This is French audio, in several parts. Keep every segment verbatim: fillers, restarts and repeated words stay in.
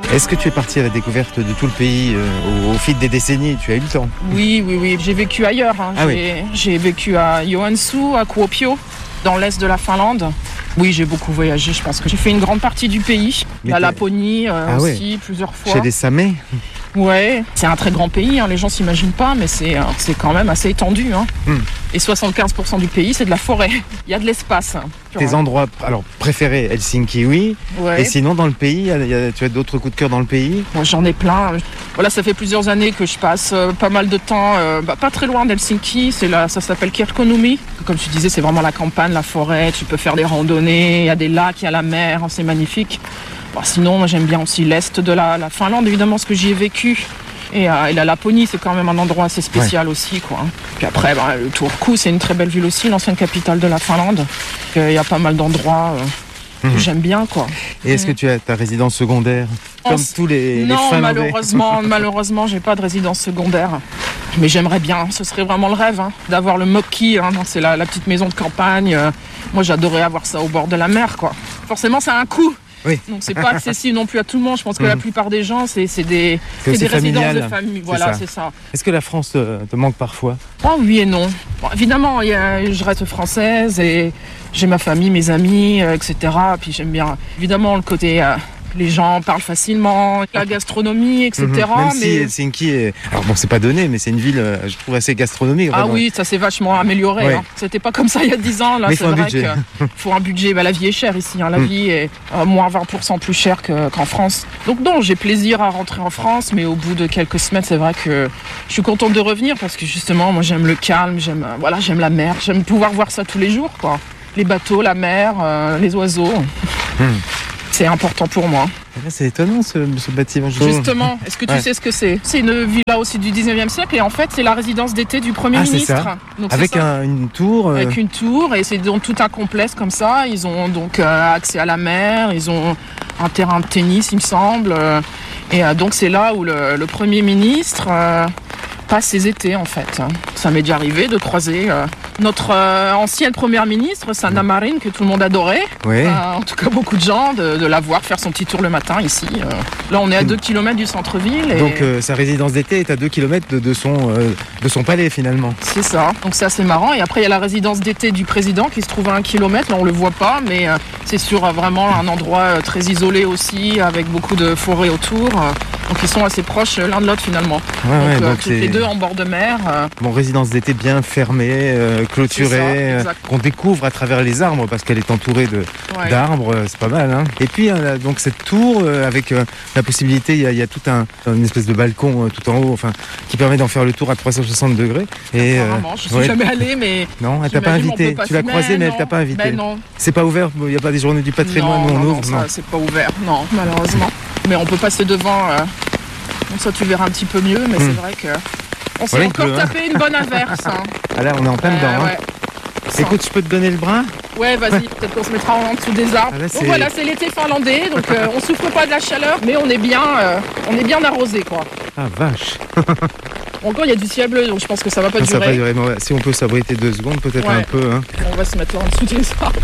Est-ce que tu es parti à la découverte de tout le pays euh, au, au fil des décennies? Tu as eu le temps? Oui, oui, oui. J'ai vécu ailleurs. Hein. Ah j'ai, oui. j'ai vécu à Joensuu, à Kuopio, dans l'est de la Finlande. Oui, j'ai beaucoup voyagé. Je pense que j'ai fait une grande partie du pays. Mais la t'es... Laponie euh, ah aussi, ouais. plusieurs fois. Chez les Samais? Ouais, c'est un très grand pays. Hein. Les gens s'imaginent pas, mais c'est, euh, c'est quand même assez étendu. Hein. Hmm. Et soixante-quinze pour cent du pays, c'est de la forêt. Il y a de l'espace. Hein. Tes vois. endroits alors, préférés, Helsinki, oui. Ouais. Et sinon, dans le pays, y a, y a, tu as d'autres coups de cœur dans le pays? Moi, j'en ai plein. Voilà, ça fait plusieurs années que je passe euh, pas mal de temps, euh, bah, pas très loin d'Helsinki. C'est là, ça s'appelle Kirkkonummi. Comme tu disais, c'est vraiment la campagne, la forêt. Tu peux faire des randonnées. Il y a des lacs, il y a la mer. C'est magnifique. Bon, sinon, moi, j'aime bien aussi l'est de la, la Finlande, évidemment, parce que j'y ai vécu. Et, euh, et la Laponie, c'est quand même un endroit assez spécial ouais. aussi, quoi. Puis après, bah, le Turku, c'est une très belle ville aussi, l'ancienne capitale de la Finlande. Il y a pas mal d'endroits euh, mmh. que j'aime bien, quoi. Et est-ce mmh. que tu as ta résidence secondaire comme en... tous les, non, les Finlandais? malheureusement, malheureusement, j'ai pas de résidence secondaire. Mais j'aimerais bien, ce serait vraiment le rêve, hein, d'avoir le Mökki, hein, c'est la, la petite maison de campagne. Moi, j'adorais avoir ça au bord de la mer, quoi. Forcément, ça a un coût. Oui. Donc c'est pas accessible non plus à tout le monde. Je pense que mmh. la plupart des gens, c'est, c'est des, c'est c'est des familial. résidences de famille. Voilà, c'est ça. c'est ça. Est-ce que la France te, te manque parfois? Oh, oui et non. Bon, évidemment, y a, je reste française et j'ai ma famille, mes amis, euh, et cetera. Puis j'aime bien, évidemment, le côté... Euh, les gens parlent facilement, la gastronomie, et cetera. Mmh, même mais... si Helsinki est... Alors bon, c'est pas donné, mais c'est une ville, je trouve, assez gastronomique. Ah oui, ça s'est vachement amélioré. Ouais. Hein. C'était pas comme ça il y a dix ans. Là, mais c'est faut vrai un budget. qu'il faut un budget. Bah, la vie est chère ici. Hein. La mmh. vie est euh, moins vingt pour cent plus chère que, qu'en France. Donc non, j'ai plaisir à rentrer en France, mais au bout de quelques semaines, c'est vrai que je suis contente de revenir parce que justement, moi, j'aime le calme, j'aime, euh, voilà, j'aime la mer, j'aime pouvoir voir ça tous les jours, quoi. Les bateaux, la mer, euh, les oiseaux. Mmh. C'est important pour moi. C'est étonnant ce, ce bâtiment. Justement, est-ce que tu ouais. sais ce que c'est? C'est une villa aussi du dix-neuvième siècle et en fait c'est la résidence d'été du Premier ah, ministre. C'est ça. Donc, Avec c'est ça. Un, une tour. Euh... Avec une tour et c'est donc tout un complexe comme ça. Ils ont donc euh, accès à la mer, ils ont un terrain de tennis il me semble. Euh, et euh, donc c'est là où le, le Premier ministre euh, passe ses étés en fait. Ça m'est déjà arrivé de croiser euh, notre euh, ancienne première ministre, Sanna Marin, que tout le monde adorait. Oui. Euh, en tout cas beaucoup de gens, de, de la voir faire son petit tour le matin ici. Euh, là on est à deux kilomètres du centre-ville. Et... Donc euh, sa résidence d'été est à deux kilomètres de, de, son, euh, de son palais finalement. C'est ça, donc c'est assez marrant. Et après il y a la résidence d'été du président qui se trouve à un kilomètre, là on le voit pas, mais euh, c'est sur euh, vraiment un endroit euh, très isolé aussi, avec beaucoup de forêts autour. Euh, donc ils sont assez proches l'un de l'autre finalement. Ouais, donc, ouais, euh, donc toutes les deux en bord de mer. Euh... Bon, résidence d'été bien fermée, euh, clôturée, ça, qu'on découvre à travers les arbres parce qu'elle est entourée de, ouais. d'arbres, c'est pas mal. Hein. Et puis euh, donc cette tour euh, avec euh, la possibilité, il y, y a tout un une espèce de balcon euh, tout en haut, enfin qui permet d'en faire le tour à trois cent soixante degrés. Et euh, je suis ouais. jamais allée, mais non, elle t'a pas invité. Tu l'as croisée, mais elle t'a pas invité. Ben non. C'est pas ouvert. Il y a pas des journées du patrimoine non, où on non, ouvre. Non, ça, c'est pas ouvert. Non, malheureusement. Mais on peut passer devant. Euh... Donc ça, tu verras un petit peu mieux, mais mmh. c'est vrai que on s'est ouais, encore pleut, tapé hein. une bonne averse. Hein. Ah là, on est en plein euh, dedans. Ouais. Hein. Écoute, je peux te donner le bras? Ouais, vas-y. Ouais. Peut-être qu'on se mettra en dessous des arbres. Ah là, donc voilà, c'est l'été finlandais, donc euh, on souffre pas de la chaleur, mais on est bien, euh, on est bien arrosé, quoi. Ah vache. Encore, il y a du ciel bleu, donc je pense que ça va pas non, durer. Ça va pas durer. Mais ouais, si on peut s'abriter deux secondes, peut-être ouais. un peu. Hein. On va se mettre là en dessous des arbres.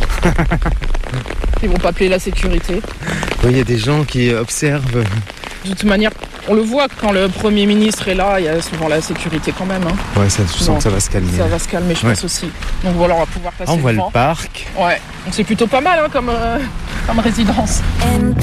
Ils vont pas appeler la sécurité. Il oui, y a des gens qui observent. De toute manière, on le voit quand le Premier ministre est là, il y a souvent la sécurité quand même. Hein. Ouais, ça, je sens que ça va se calmer. Ça va se calmer, je ouais. pense aussi. Donc voilà, on va pouvoir passer on voit devant. le parc. Ouais, donc c'est plutôt pas mal hein, comme, euh, comme résidence.